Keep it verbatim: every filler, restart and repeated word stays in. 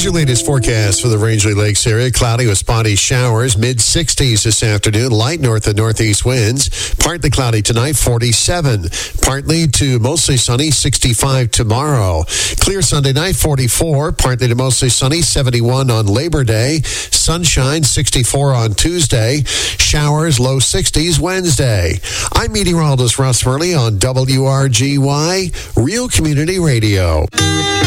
your latest forecast for the Rangeley Lakes area. Cloudy with spotty showers, mid sixties this afternoon. Light north and northeast winds. Partly cloudy tonight, forty-seven. Partly to mostly sunny, sixty-five tomorrow. Clear Sunday night, forty-four. Partly to mostly sunny, seventy-one on Labor Day. Sunshine, sixty-four on Tuesday. Showers, low sixties Wednesday. I'm meteorologist Russ Murley on W R G Y, Real Community Radio.